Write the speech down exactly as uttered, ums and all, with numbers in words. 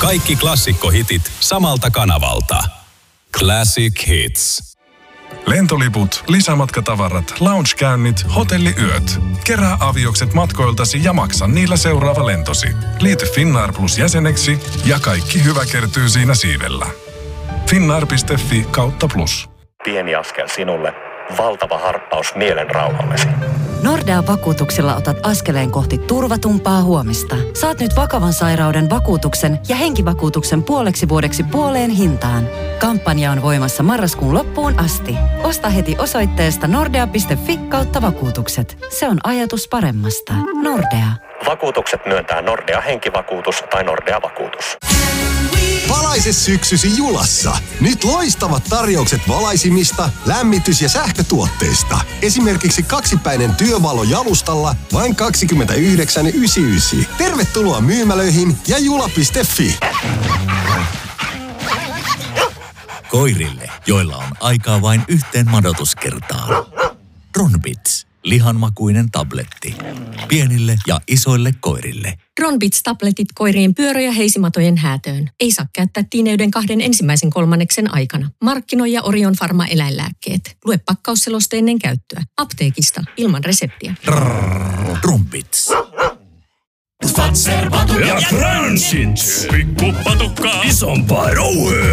Kaikki klassikkohitit samalta kanavalta. Classic Hits. Lentoliput, lisämatkatavarat, lounge-käynnit, hotelliyöt. Kerää aviokset matkoiltasi ja maksa niillä seuraava lentosi. Liity Finnair Plus jäseneksi ja kaikki hyvä kertyy siinä siivellä. finnair piste fi kautta plus. Pieni askel sinulle, valtava harppaus mielen rauhallesi. Nordea-vakuutuksella otat askeleen kohti turvatumpaa huomista. Saat nyt vakavan sairauden vakuutuksen ja henkivakuutuksen puoleksi vuodeksi puoleen hintaan. Kampanja on voimassa marraskuun loppuun asti. Osta heti osoitteesta nordea piste fi kautta vakuutukset. Se on ajatus paremmasta. Nordea. Vakuutukset myöntää Nordea henkivakuutus tai Nordea vakuutus. Valaise syksysi Julassa. Nyt loistavat tarjoukset valaisimista, lämmitys- ja sähkötuotteista. Esimerkiksi kaksipäinen työvalo jalustalla vain kaksikymmentäyhdeksän yhdeksänkymmentäyhdeksän. Tervetuloa myymälöihin ja jula piste fi. Koirille, joilla on aikaa vain yhteen madotuskertaan. Ronbits. Lihanmakuinen tabletti. Pienille ja isoille koirille. Ronbits-tabletit koirien pyörä- ja heisimatojen häätöön. Ei saa käyttää tiineyden kahden ensimmäisen kolmanneksen aikana. Markkinoija Orion Pharma eläinlääkkeet. Lue pakkausseloste ennen käyttöä. Apteekista ilman reseptiä. Ronbits. Ja Fransit! Pikku patukka, isompaa rouhea!